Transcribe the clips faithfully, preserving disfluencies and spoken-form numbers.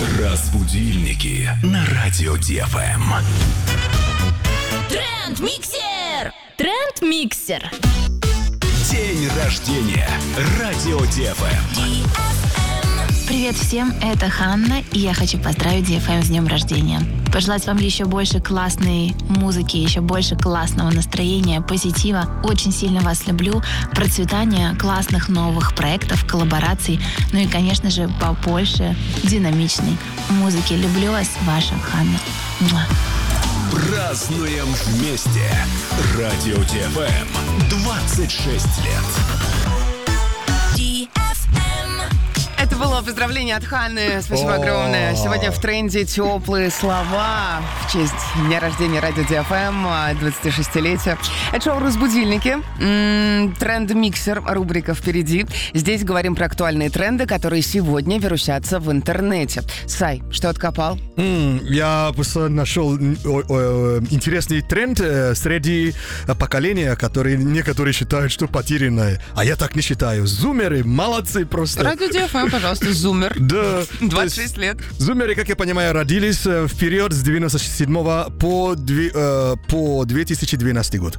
Разбудильники на радио ди эф эм. Тренд-миксер! Тренд-миксер. День рождения. Радио ди эф эм. Привет всем, это Ханна, и я хочу поздравить ди эф эм с днем рождения. Пожелать вам еще больше классной музыки, еще больше классного настроения, позитива. Очень сильно вас люблю. Процветания, классных новых проектов, коллабораций. Ну и, конечно же, побольше динамичной музыки. Люблю вас, ваша Ханна. Муа. Празднуем вместе. Радио ди эф эм. двадцать шесть лет. Это было поздравление от Ханны. Спасибо огромное. Сегодня в тренде теплые слова в честь дня рождения радио ди эф эм, двадцатишестилетия. Это шоу «Разбудильники». М-м, тренд-миксер, рубрика впереди. Здесь говорим про актуальные тренды, которые сегодня вирусятся в интернете. Сай, что откопал? Mm, я просто нашел интересный тренд среди поколения, которые некоторые считают, что потерянное. А я так не считаю. Зумеры молодцы просто. Радио ди эф эм, пожалуйста, зумер. Да. двадцать шесть лет. Зумеры, как я понимаю, родились в период с девяносто седьмого по, э, по две тысячи двенадцатый год.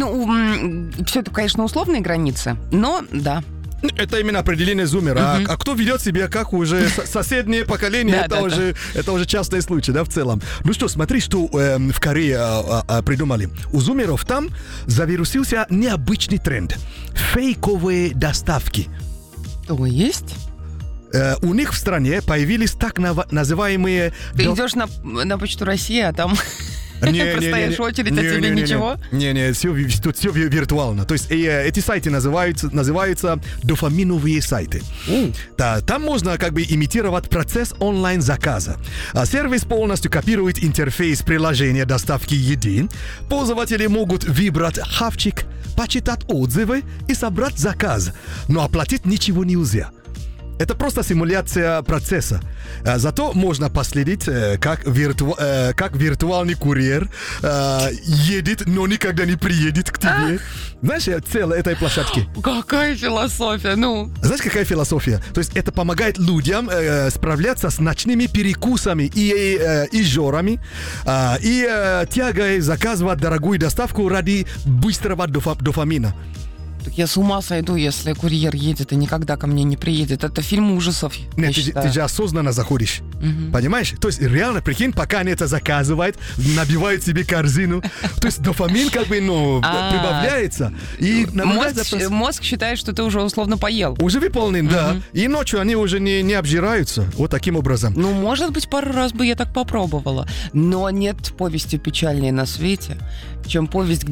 Ну, все это, конечно, условные границы, но да. Это именно определение зумера. Uh-huh. А, а кто ведет себя как уже соседнее поколение, это, уже, это уже частный случай, да, в целом. Ну что, смотри, что э, в Корее э, э, придумали. У зумеров там завирусился необычный тренд. Фейковые доставки. О, есть? Э, у них в стране появились так нав- называемые... Ты до... идешь на, на почту России, а там... Не, Простоишь в очередь, а тебе ничего? Не-не, все, тут все виртуально. То есть э, эти сайты называются, называются дофаминовые сайты. Mm. Да, там можно как бы имитировать процесс онлайн-заказа. А сервис полностью копирует интерфейс приложения доставки еды. Пользователи могут выбрать хавчик, почитать отзывы и собрать заказ. Но оплатить ничего нельзя. Это просто симуляция процесса. А, зато можно последить, как, вирту... как виртуальный курьер а, едет, но никогда не приедет к тебе. А? Знаешь, цель этой площадки. Какая философия, ну. Знаешь, какая философия? То есть это помогает людям э, справляться с ночными перекусами и э, изжорами, э, и э, тягой заказывать дорогую доставку ради быстрого дофа- дофамина. Я с ума сойду, если курьер едет и никогда ко мне не приедет. Это фильм ужасов. Нет, ты, ты же осознанно заходишь. Угу. Понимаешь? То есть реально, прикинь, пока они это заказывают, набивают себе корзину. То есть дофамин как бы, ну, прибавляется. И мозг, мозг считает, что ты уже условно поел. Уже выполнен, да. И ночью они уже не, не обжираются. Вот таким образом. Ну, может быть, пару раз бы я так попробовала. Но нет повести печальнее на свете, чем повесть,